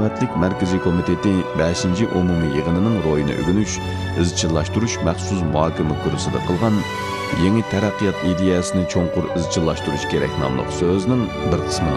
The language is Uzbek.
Salomatlik Markaziy komiteti 5-ci umumiy yig'inining ro'yini o'rganish, izchillashtirish maxsus muhokama kursida qilgan yangi taraqqiyot ideyasini cho'nqur izchillashtirish kerak nomli so'zning bir qismini